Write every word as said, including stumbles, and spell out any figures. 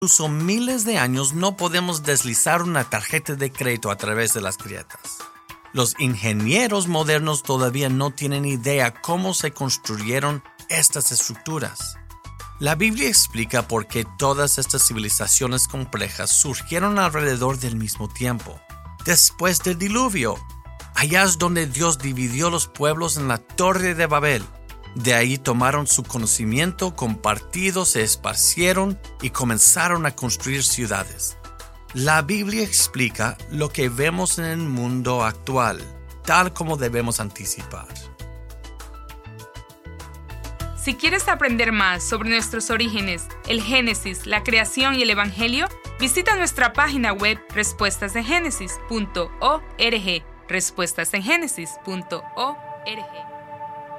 Incluso miles de años no podemos deslizar una tarjeta de crédito a través de las grietas. Los ingenieros modernos todavía no tienen idea cómo se construyeron estas estructuras. La Biblia explica por qué todas estas civilizaciones complejas surgieron alrededor del mismo tiempo, después del diluvio. Allá es donde Dios dividió los pueblos en la Torre de Babel. De ahí tomaron su conocimiento compartido, se esparcieron y comenzaron a construir ciudades. La Biblia explica lo que vemos en el mundo actual, tal como debemos anticipar. Si quieres aprender más sobre nuestros orígenes, el Génesis, la creación y el Evangelio, visita nuestra página web respuestas en génesis punto org. respuestas en génesis punto org.